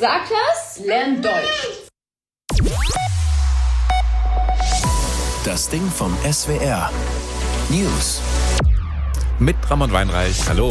sagt das? Lern Deutsch. Das Ding vom SWR. News. Mit Ramon Weinreich. Hallo.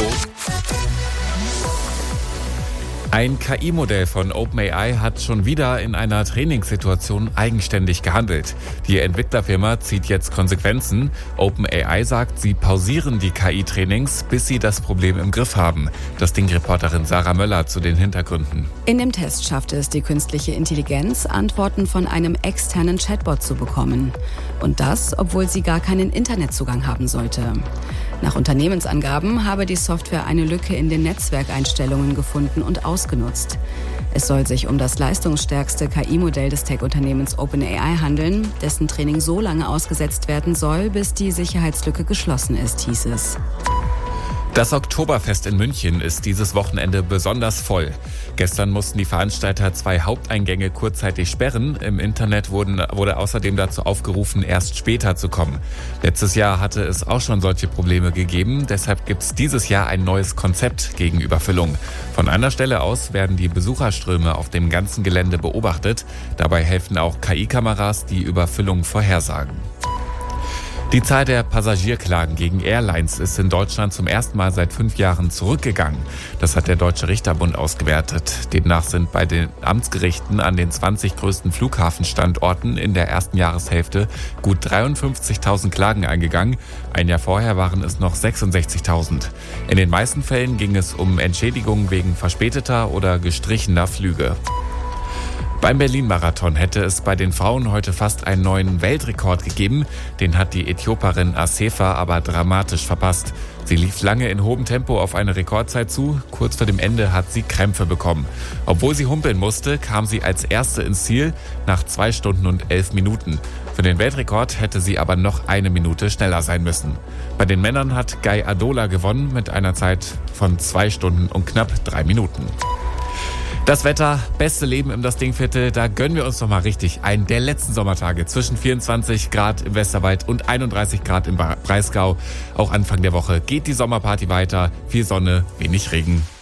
Ein KI-Modell von OpenAI hat schon wieder in einer Trainingssituation eigenständig gehandelt. Die Entwicklerfirma zieht jetzt Konsequenzen. OpenAI sagt, sie pausieren die KI-Trainings, bis sie das Problem im Griff haben. Das Ding-Reporterin Sarah Möller zu den Hintergründen. In dem Test schaffte es die künstliche Intelligenz, Antworten von einem externen Chatbot zu bekommen. Und das, obwohl sie gar keinen Internetzugang haben sollte. Nach Unternehmensangaben habe die Software eine Lücke in den Netzwerkeinstellungen gefunden und ausgenutzt. Es soll sich um das leistungsstärkste KI-Modell des Tech-Unternehmens OpenAI handeln, dessen Training so lange ausgesetzt werden soll, bis die Sicherheitslücke geschlossen ist, hieß es. Das Oktoberfest in München ist dieses Wochenende besonders voll. Gestern mussten die Veranstalter 2 Haupteingänge kurzzeitig sperren. Im Internet wurde außerdem dazu aufgerufen, erst später zu kommen. Letztes Jahr hatte es auch schon solche Probleme gegeben. Deshalb gibt es dieses Jahr ein neues Konzept gegen Überfüllung. Von einer Stelle aus werden die Besucherströme auf dem ganzen Gelände beobachtet. Dabei helfen auch KI-Kameras, die Überfüllung vorhersagen. Die Zahl der Passagierklagen gegen Airlines ist in Deutschland zum ersten Mal seit 5 Jahren zurückgegangen. Das hat der Deutsche Richterbund ausgewertet. Demnach sind bei den Amtsgerichten an den 20 größten Flughafenstandorten in der ersten Jahreshälfte gut 53.000 Klagen eingegangen. Ein Jahr vorher waren es noch 66.000. In den meisten Fällen ging es um Entschädigungen wegen verspäteter oder gestrichener Flüge. Beim Berlin-Marathon hätte es bei den Frauen heute fast einen neuen Weltrekord gegeben. Den hat die Äthioperin Assefa aber dramatisch verpasst. Sie lief lange in hohem Tempo auf eine Rekordzeit zu. Kurz vor dem Ende hat sie Krämpfe bekommen. Obwohl sie humpeln musste, kam sie als Erste ins Ziel nach 2 Stunden und 11 Minuten. Für den Weltrekord hätte sie aber noch 1 Minute schneller sein müssen. Bei den Männern hat Guy Adola gewonnen mit einer Zeit von 2 Stunden und knapp 3 Minuten. Das Wetter, beste Leben im Das Ding-Viertel, da gönnen wir uns noch mal richtig einen der letzten Sommertage zwischen 24 Grad im Westerwald und 31 Grad im Breisgau. Auch Anfang der Woche geht die Sommerparty weiter. Viel Sonne, wenig Regen.